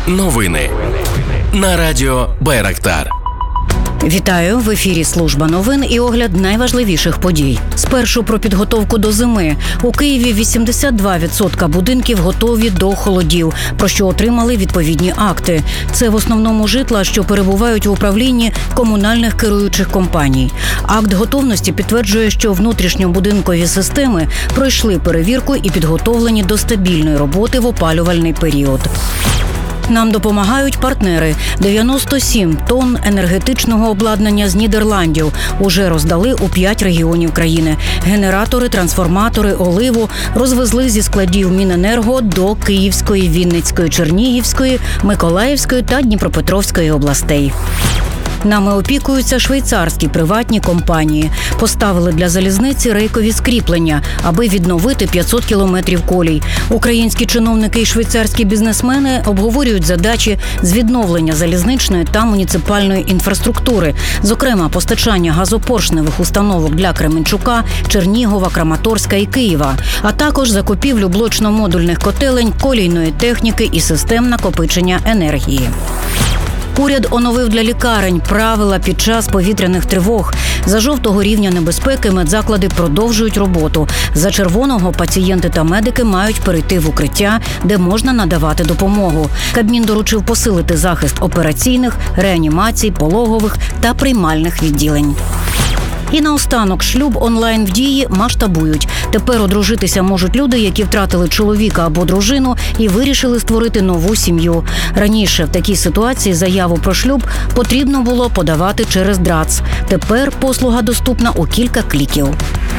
Новини на радіо Байрактар. Вітаю! В ефірі служба новин і огляд найважливіших подій. Спершу про підготовку до зими. У Києві 82% будинків готові до холодів, про що отримали відповідні акти. Це в основному житла, що перебувають в управлінні комунальних керуючих компаній. Акт готовності підтверджує, що внутрішньобудинкові системи пройшли перевірку і підготовлені до стабільної роботи в опалювальний період. Нам допомагають партнери. 97 тонн енергетичного обладнання з Нідерландів уже роздали у 5 регіонів країни. Генератори, трансформатори, оливу розвезли зі складів Міненерго до Київської, Вінницької, Чернігівської, Миколаївської та Дніпропетровської областей. Нами опікуються швейцарські приватні компанії. Поставили для залізниці рейкові скріплення, аби відновити 500 кілометрів колій. Українські чиновники і швейцарські бізнесмени обговорюють задачі з відновлення залізничної та муніципальної інфраструктури, зокрема постачання газопоршневих установок для Кременчука, Чернігова, Краматорська і Києва, а також закупівлю блочно-модульних котелень, колійної техніки і систем накопичення енергії. Уряд оновив для лікарень правила під час повітряних тривог. За жовтого рівня небезпеки медзаклади продовжують роботу. За червоного пацієнти та медики мають перейти в укриття, де можна надавати допомогу. Кабмін доручив посилити захист операційних, реанімацій, пологових та приймальних відділень. І наостанок, шлюб онлайн в дії масштабують. Тепер одружитися можуть люди, які втратили чоловіка або дружину і вирішили створити нову сім'ю. Раніше в такій ситуації заяву про шлюб потрібно було подавати через ДРАЦ. Тепер послуга доступна у кілька кліків.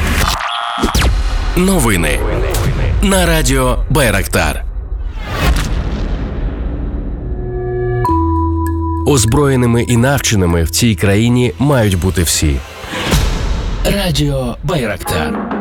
Новини на радіо Байрактар. Озброєними і навченими в цій країні мають бути всі. Радіо Байрактар.